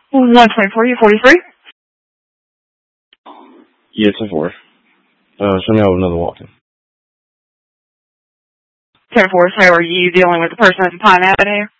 124, you 43? Yeah, 10-4. Show me out with another walk-in. 10-4, so are you dealing with the person at Pine Avenue?